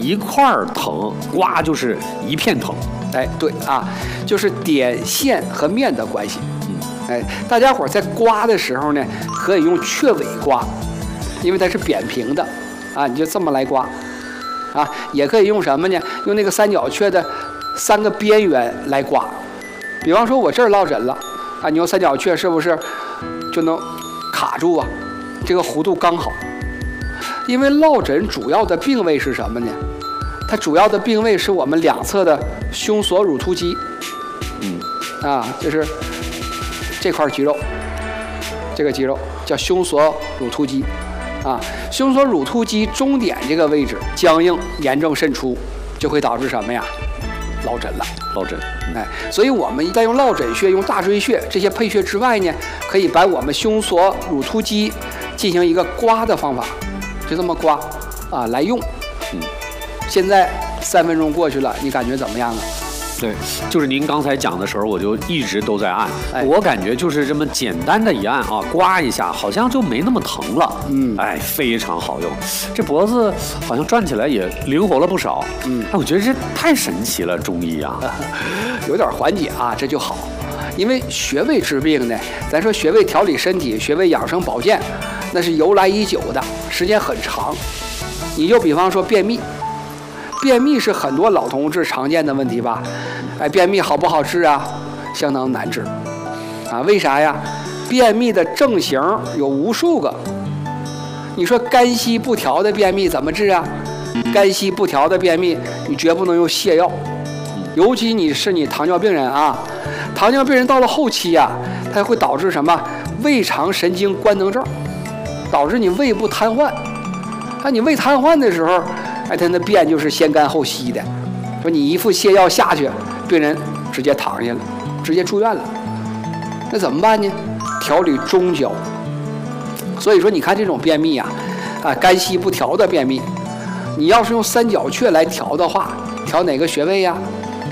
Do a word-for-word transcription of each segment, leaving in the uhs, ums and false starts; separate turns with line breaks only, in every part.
一块儿疼，刮就是一片疼。
哎，对啊，就是点线和面的关系。嗯，哎，大家伙在刮的时候呢，可以用雀尾刮，因为它是扁平的，啊，你就这么来刮，啊，也可以用什么呢？用那个三角雀的三个边缘来刮。比方说，我这儿落枕了，啊，你用三角雀是不是就能卡住啊？这个弧度刚好。因为落枕主要的病位是什么呢？它主要的病位是我们两侧的胸锁乳突肌，嗯，啊，就是这块肌肉，这个肌肉叫胸锁乳突肌，啊，胸锁乳突肌中点这个位置僵硬、炎症渗出，就会导致什么呀？落枕了，
落枕。
哎，所以我们在用落枕穴、用大椎穴这些配穴之外呢，可以把我们胸锁乳突肌进行一个刮的方法，就这么刮啊来用。嗯，现在三分钟过去了，你感觉怎么样啊？
对，就是您刚才讲的时候，我就一直都在按，
哎、
我感觉就是这么简单的一按啊，刮一下，好像就没那么疼了。嗯，哎，非常好用，这脖子好像转起来也灵活了不少。嗯，哎，我觉得这太神奇了，中医啊，
有点缓解啊，这就好。因为穴位治病呢，咱说穴位调理身体、穴位养生保健，那是由来已久的，时间很长。你就比方说便秘。便秘是很多老同志常见的问题吧？哎，便秘好不好治啊？相当难治，啊，为啥呀？便秘的症型有无数个。你说肝息不调的便秘怎么治啊？肝息不调的便秘，你绝不能用泻药，尤其你是你糖尿病人啊，糖尿病人到了后期呀、啊，它会导致什么？胃肠神经官能症，导致你胃部瘫痪。啊，你胃瘫痪的时候。哎，他那便就是先干后稀的，说你一副泻药下去，病人直接躺下了，直接住院了，那怎么办呢？调理中焦。所以说，你看这种便秘啊，啊，肝息不调的便秘，你要是用三角雀来调的话，调哪个穴位呀？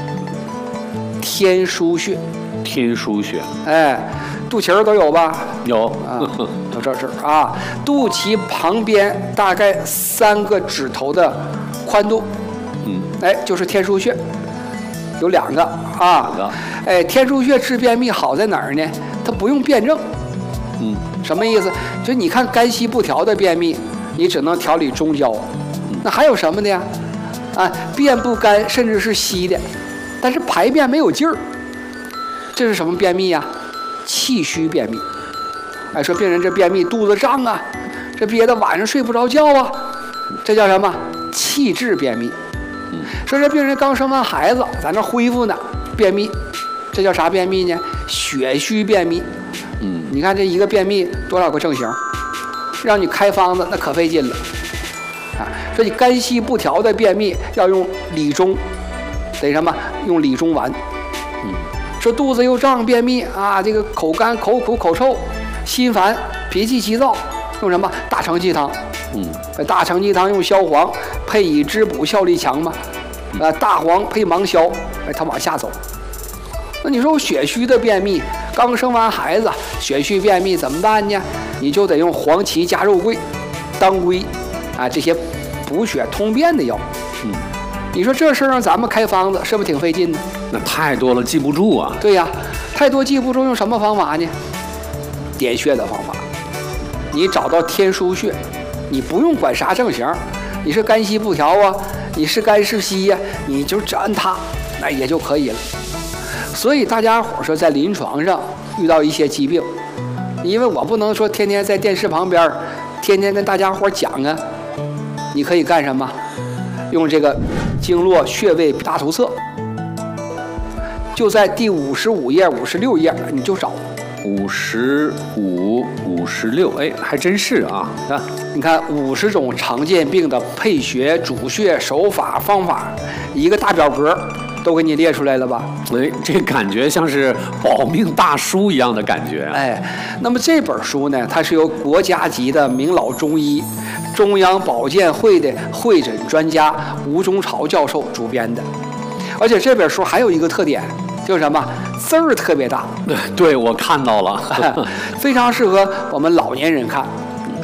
天枢穴。
天枢穴。
哎，肚脐儿都有吧？
有
啊，到这儿这儿啊，肚脐旁边大概三个指头的宽度，嗯，哎，就是天枢穴，有两个啊，哎，天枢穴治便秘好在哪儿呢？它不用辩证，嗯，什么意思？就你看肝息不调的便秘，你只能调理中焦，那还有什么的呀？啊，便不干甚至是稀的，但是排便没有劲儿，这是什么便秘呀？气虚便秘。哎，说病人这便秘肚子胀啊，这憋得晚上睡不着觉啊，这叫什么？气滞便秘。说这病人刚生完孩子，在那恢复呢，便秘，这叫啥便秘呢？血虚便秘。嗯，你看这一个便秘多少个症型，让你开方子那可费劲了啊。说你肝息不调的便秘要用理中，得什么？用理中丸。嗯，说肚子又胀便秘啊，这个口干口苦口臭。心烦、脾气急躁，用什么？大承气汤。嗯，大承气汤用消黄配以滋补，效力强嘛。呃，大黄配芒硝，哎，它往下走。那你说我血虚的便秘，刚生完孩子，血虚便秘怎么办呢？你就得用黄芪加肉桂、当归啊这些补血通便的药。嗯，你说这事儿让咱们开方子，是不是挺费劲的？
那太多了，记不住啊。
对呀，太多记不住，用什么方法呢？点穴的方法，你找到天枢穴，你不用管啥症型，你是肝息不调啊，你是肝是稀呀、啊，你就只按它，那也就可以了。所以大家伙说在临床上遇到一些疾病，因为我不能说天天在电视旁边，天天跟大家伙讲啊，你可以干什么？用这个经络穴位大图册，就在第五十五页、五十六页，你就找。
五十五、五十六，哎，还真是啊！
啊，你看五十种常见病的配穴、主穴、手法、方法，一个大表格都给你列出来了吧？
哎，这感觉像是保命大书一样的感觉。
哎，那么这本书呢，它是由国家级的名老中医、中央保健会的会诊专家吴中朝教授主编的，而且这本书还有一个特点。就是什么字儿特别大，
对，我看到了，
非常适合我们老年人看，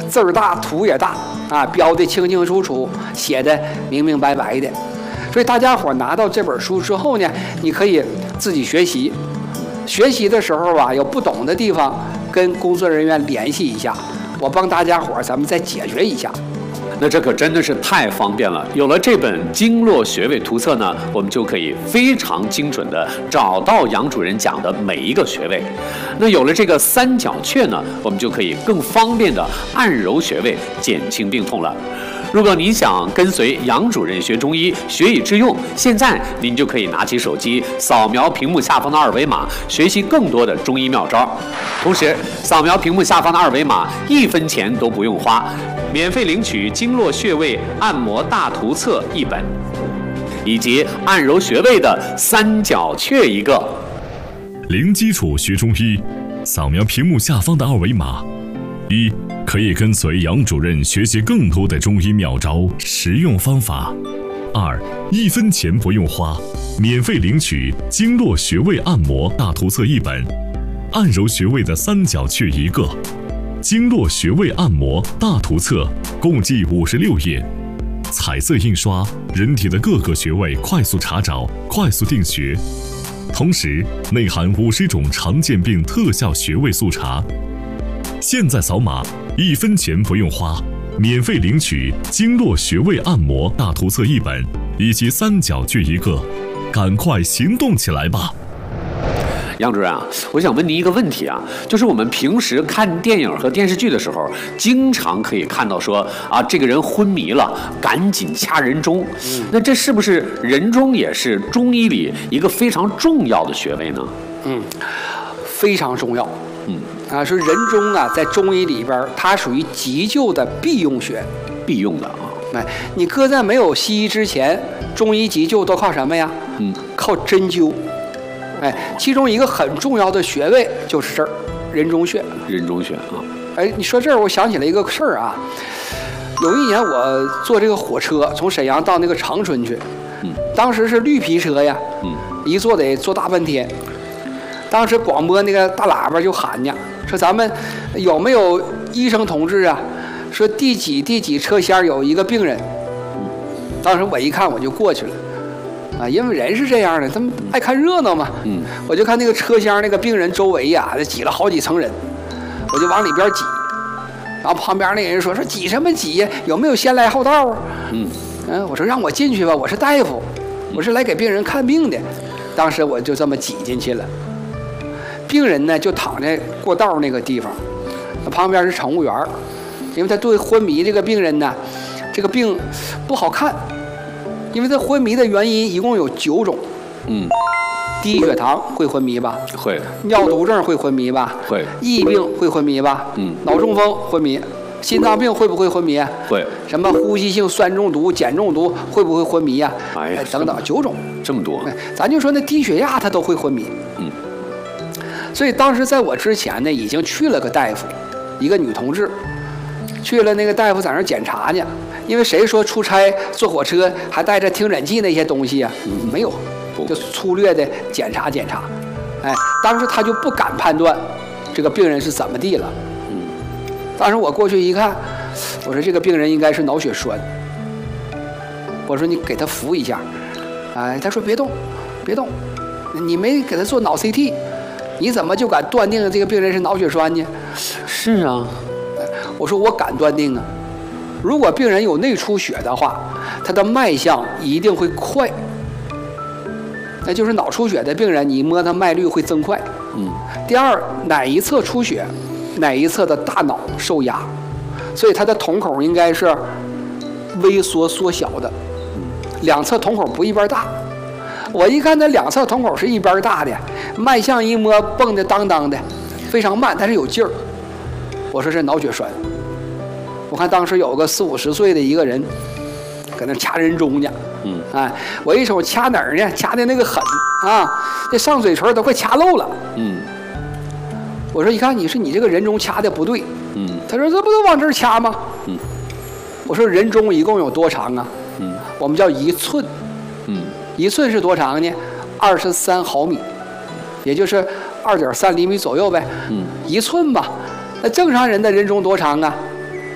字儿大，图也大啊，标的清清楚楚，写的明明白白的。所以大家伙拿到这本书之后呢，你可以自己学习。学习的时候啊，有不懂的地方，跟工作人员联系一下，我帮大家伙咱们再解决一下。
那这可真的是太方便了。有了这本经络穴位图册呢，我们就可以非常精准的找到杨主任讲的每一个穴位。那有了这个三角穴呢，我们就可以更方便的按揉穴位，减轻病痛了。如果您想跟随杨主任学中医，学以致用，现在您就可以拿起手机，扫描屏幕下方的二维码，学习更多的中医妙招。同时，扫描屏幕下方的二维码，一分钱都不用花，免费领取经络穴位按摩大图册一本，以及按揉穴位的三角穴一个。
零基础学中医，扫描屏幕下方的二维码。一，可以跟随杨主任学习更多的中医妙招、实用方法。二，一分钱不用花，免费领取经络穴位按摩大图册一本，按揉穴位的三角穴一个。经络穴位按摩大图册共计五十六页，彩色印刷，人体的各个穴位快速查找，快速定穴。同时内含五十种常见病特效穴位速查。现在扫码，一分钱不用花，免费领取经络穴位按摩大图册一本以及三角穴一个，赶快行动起来吧！
杨主任啊，我想问您一个问题啊，就是我们平时看电影和电视剧的时候，经常可以看到说啊，这个人昏迷了，赶紧掐人中。嗯、那这是不是人中也是中医里一个非常重要的穴位呢？
嗯，非常重要。
嗯。
啊，说人中啊，在中医里边，它属于急救的必用穴，
必用的啊。
哎，你搁在没有西医之前，中医急救都靠什么呀？
嗯，
靠针灸。哎，其中一个很重要的穴位就是这儿，人中穴。
人中穴啊。
哎，你说这儿，我想起来一个事儿啊。有一年我坐这个火车从沈阳到那个长春去，
嗯，
当时是绿皮车呀，
嗯，
一坐得坐大半天。当时广播那个大喇叭就喊呢，说咱们有没有医生同志啊？说第几第几车厢有一个病人。当时我一看我就过去了，啊，因为人是这样的，他们爱看热闹嘛。
嗯，
我就看那个车厢那个病人周围呀、啊，挤了好几层人，我就往里边挤。然后旁边那个人说说挤什么挤呀？有没有先来后到啊？
嗯，
嗯，我说让我进去吧，我是大夫，我是来给病人看病的。当时我就这么挤进去了。病人呢就躺在过道那个地方，旁边是乘务员，因为他对昏迷这个病人呢，这个病不好看，因为他昏迷的原因一共有九种。
嗯，
低血糖会昏迷吧？
会。
尿毒症会昏迷吧？
会。
疫病会昏迷吧？
嗯。
脑中风昏迷，心脏病会不会昏迷？
会。
什么呼吸性酸中毒、碱中毒会不会昏迷呀？
哎呀，
等等，九种。
这么多。
咱就说那低血压他都会昏迷。
嗯。
所以当时在我之前呢，已经去了个大夫，一个女同志，去了那个大夫在那儿检查呢。因为谁说出差坐火车还带着听诊器那些东西啊？嗯、没有，就粗略的检查检查。哎，当时他就不敢判断这个病人是怎么地了。
嗯，
当时我过去一看，我说这个病人应该是脑血栓。我说你给他扶一下。哎，他说别动，别动，你没给他做脑 C T。你怎么就敢断定这个病人是脑血栓呢？
是啊，
我说我敢断定啊。如果病人有内出血的话，他的脉象一定会快。那就是脑出血的病人，你摸他脉率会增快。
嗯。
第二，哪一侧出血，哪一侧的大脑受压，所以他的瞳孔应该是微缩缩小的，两侧瞳孔不一边大。我一看他两侧瞳孔是一边大的，脉象一摸蹦的当当的，非常慢，但是有劲儿。我说是脑血栓。我看当时有个四五十岁的一个人，搁那掐人中呢。
嗯，
哎，我一瞅掐哪儿呢？掐的那个狠啊，这上嘴唇都快掐漏了。
嗯，
我说一看你是你这个人中掐的不对。
嗯，
他说这不都往这儿掐吗？
嗯，
我说人中一共有多长啊？
嗯，
我们叫一寸。
嗯。
一寸是多长呢？二十三毫米，也就是二点三厘米左右呗。
嗯，
一寸吧。那正常人的人中多长啊？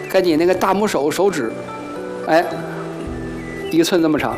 跟你那个大拇手手指，哎，一寸这么长，